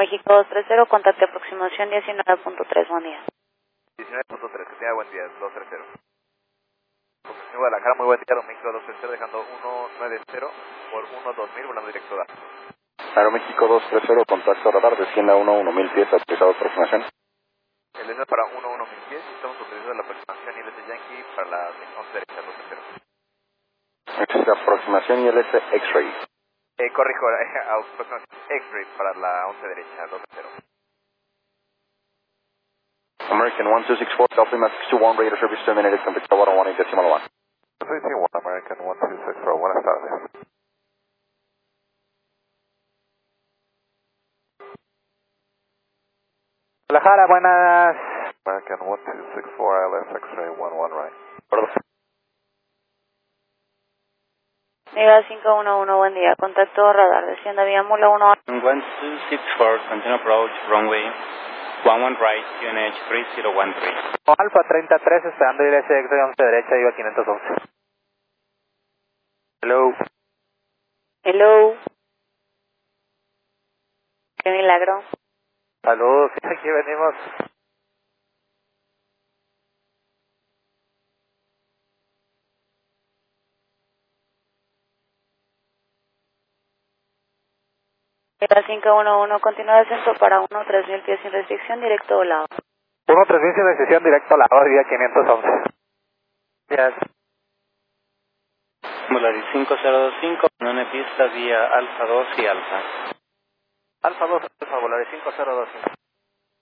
México 230, contacto aproximación 19.3, buen día. 19.3, que tenga buen día, 230. En Guadalajara, muy buen día, Aeroméxico 230, dejando 190 por 12000, volando directo a. Aeroméxico 230, contacto radar, descienda 11 pies, autorizado aproximación. El es para 11 estamos utilizando la aproximación ILS Yankee para la 11 derecha, 230. Existe aproximación ILS X-Ray. Corrijo, aproximación X-Ray para la 11 derecha, 230. American 1264, Delta Lima 621, radar service terminated con Victor 118.1. 621, American 1264, buenas tardes. Guadalajara, buenas. American 1264, ILS X-Ray 11 right. Perdón. Mega 511, buen día, contacto radar, descienda vía Mula 1. 1264, continue approach, runway 11 right, QNH 3013. Alfa 33, esperando ILS X-Ray 11 derecha, iba 511. Hello. Hello. Qué milagro. Saludos, aquí venimos. Mega 511, continúa descenso para 3000 pies sin restricción, directo volado. 13000 sin decisión, directo a la hora, vía 511. Gracias. Volaris 5025, 9 pista vía Alfa 2 y Alfa. Alfa 2, Alfa, Volaris 5025.